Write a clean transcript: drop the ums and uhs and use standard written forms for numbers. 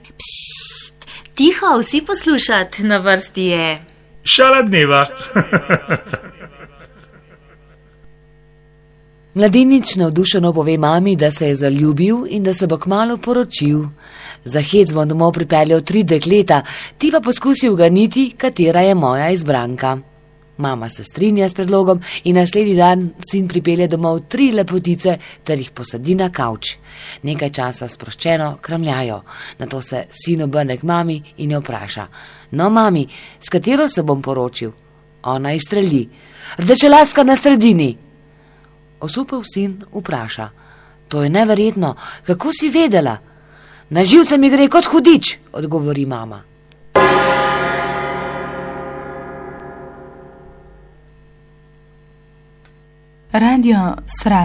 Pšt, tiho, vsi poslušat, na vrsti je. Šala dneva. Mladenič navdušeno pove mami, da se je zaljubil in da se bo kmalu poročil. Za hec bom domov pripeljal 3 dekleta, ti pa poskusi uganiti, katera je moja izbranka. Mama se strinja s predlogom in naslednji dan sin pripelje domov 3 lepotice ter jih posadi na kavč. Nekaj časa sproščeno kramljajo, nato se sin obrne k mami in jo vpraša: No, mami, s katero se bom poročil? Ona izstreli: Rdečelaska na sredini. Osupel sin vpraša: To je neverjetno, kako si vedela? Na živce mi gre kot hudič, odgovori mama. Radio Srak.